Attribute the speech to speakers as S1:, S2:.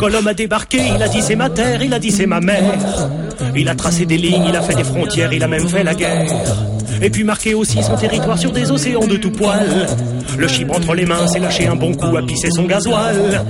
S1: Quand l'homme a débarqué, il a dit c'est ma terre, il a dit c'est ma mère. Il a tracé des lignes, il a fait des frontières, il a même fait la guerre. Et puis marqué aussi son territoire sur des océans de tout poil. Le chibre entre les mains s'est lâché un bon coup à pisser son gasoil.